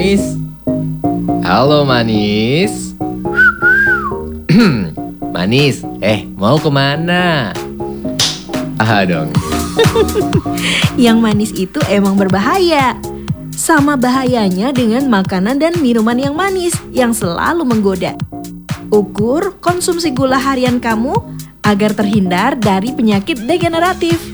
Manis. Halo Manis. Manis, mau kemana? Dong. Yang manis itu emang berbahaya. Sama bahayanya dengan makanan dan minuman yang manis yang selalu menggoda. Ukur konsumsi gula harian kamu agar terhindar dari penyakit degeneratif.